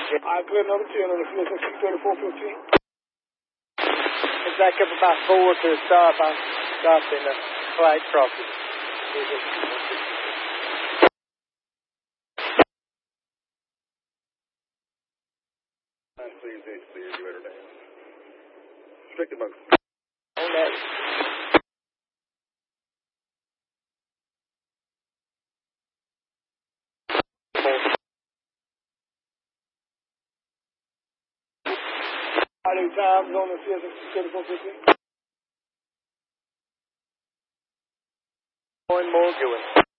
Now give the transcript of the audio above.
clear number 10 on the CSX 63415. Back up about 4 to stop. I stopped in the flight crossing. Please, clear, you better down. Restricted motion. On that. Any times on the CSX 63415? More and more going.